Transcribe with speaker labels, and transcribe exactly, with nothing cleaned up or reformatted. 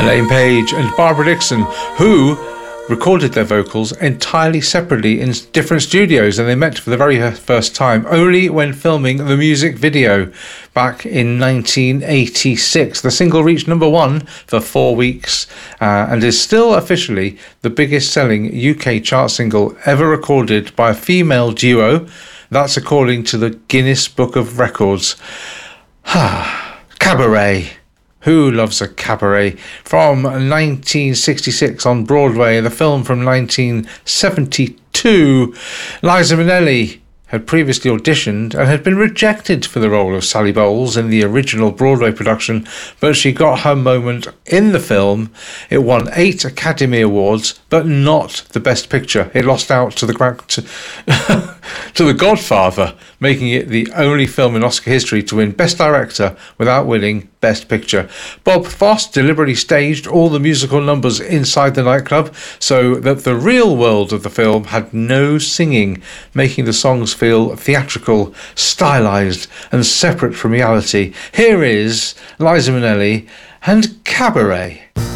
Speaker 1: Elaine Paige and Barbara Dickson, who recorded their vocals entirely separately in different studios, and they met for the very first time only when filming the music video back in nineteen eighty-six. The single reached number one for four weeks uh, and is still officially the biggest selling U K chart single ever recorded by a female duo. That's according to the Guinness Book of Records. Cabaret. Who loves a cabaret? From nineteen sixty-six on Broadway, the film from nineteen seventy-two. Liza Minnelli had previously auditioned and had been rejected for the role of Sally Bowles in the original Broadway production, but she got her moment in the film. It won eight Academy Awards, but not the Best Picture. It lost out to the to, to The Godfather, making it the only film in Oscar history to win Best Director without winning Best Picture. Bob Fosse deliberately staged all the musical numbers inside the nightclub so that the real world of the film had no singing, making the songs feel theatrical, stylized and separate from reality. Here is Liza Minnelli and Cabaret.